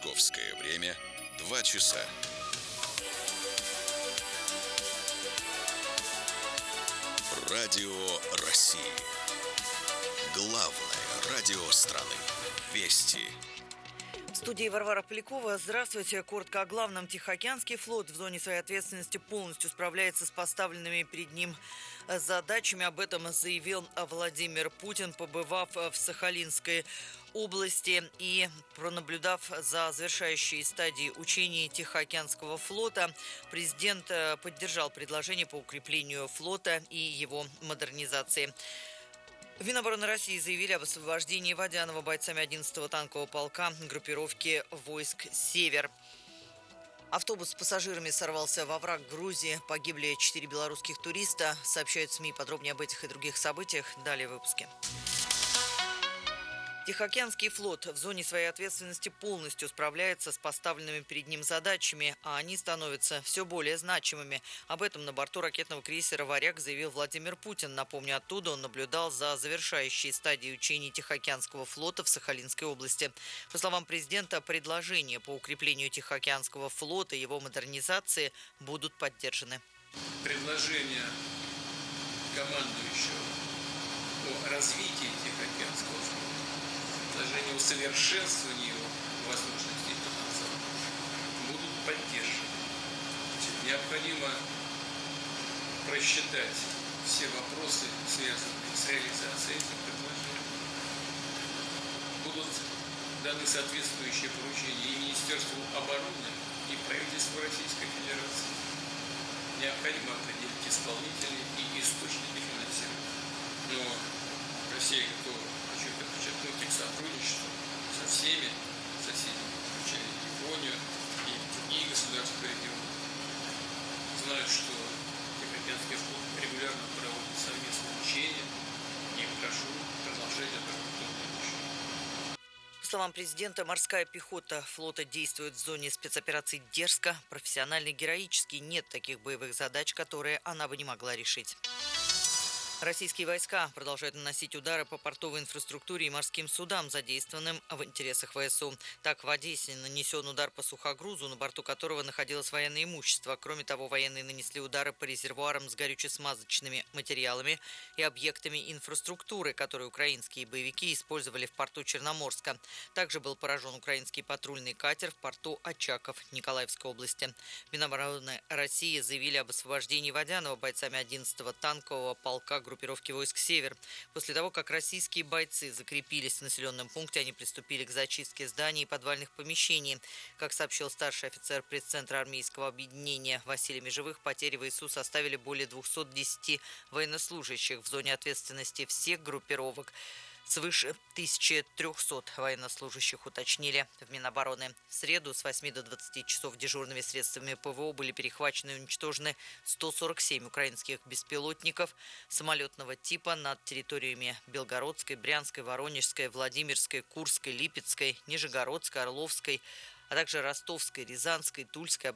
Московское время 2 часа. Радио России. Главное радио страны. Вести. В студии Варвара Полякова. Здравствуйте. Коротко о главном. Тихоокеанский флот в зоне своей ответственности полностью справляется с поставленными перед ним задачами. Об этом заявил Владимир Путин, побывав в Сахалинской области и пронаблюдав за завершающей стадией учений Тихоокеанского флота. Президент поддержал предложение по укреплению флота и его модернизации. В Минобороны России заявили об освобождении Водянова бойцами 11-го танкового полка группировки войск «Север». Автобус с пассажирами сорвался во враг Грузии. Погибли 4 белорусских туриста. Сообщают СМИ. Подробнее об этих и других событиях далее в выпуске. Тихоокеанский флот в зоне своей ответственности полностью справляется с поставленными перед ним задачами, а они становятся все более значимыми. Об этом на борту ракетного крейсера «Варяг» заявил Владимир Путин. Напомню, оттуда он наблюдал за завершающей стадией учений Тихоокеанского флота в Сахалинской области. По словам президента, предложения по укреплению Тихоокеанского флота и его модернизации будут поддержаны. Предложение командующего о развитии Тихоокеанского флота, предложение усовершенствования его возможностей потенциала будут поддержаны. Необходимо просчитать все вопросы, связанные с реализацией этих предложений. Будут даны соответствующие поручения и Министерству обороны, и правительству Российской Федерации. Необходимо определить исполнителей и источники финансирования. Но Россия готова, хочу это подчеркнуть, к сотрудничеству со всеми соседями, включая Японию и другие государства региона. Знают, что Тихоокеанский флот регулярно проводит совместные учения, и прошу продолжать эту работу в будущем. По словам президента, морская пехота флота действует в зоне спецопераций дерзко, профессионально и героически. Нет таких боевых задач, которые она бы не могла решить. Российские войска продолжают наносить удары по портовой инфраструктуре и морским судам, задействованным в интересах ВСУ. Так, в Одессе нанесен удар по сухогрузу, на борту которого находилось военное имущество. Кроме того, военные нанесли удары по резервуарам с горюче-смазочными материалами и объектами инфраструктуры, которые украинские боевики использовали в порту Черноморска. Также был поражен украинский патрульный катер в порту Очаков Николаевской области. Минобороны России заявили об освобождении Водянова бойцами 11-го танкового полка группировки войск «Север». После того, как российские бойцы закрепились в населенном пункте, они приступили к зачистке зданий и подвальных помещений. Как сообщил старший офицер пресс-центра армейского объединения Василий Межевых, потери ВСУ составили более 210 военнослужащих в зоне ответственности всех группировок. Свыше 1300 военнослужащих, уточнили в Минобороны. В среду с 8 до 20 часов дежурными средствами ПВО были перехвачены и уничтожены 147 украинских беспилотников самолетного типа над территориями Белгородской, Брянской, Воронежской, Владимирской, Курской, Липецкой, Нижегородской, Орловской, а также Ростовской, Рязанской, Тульской,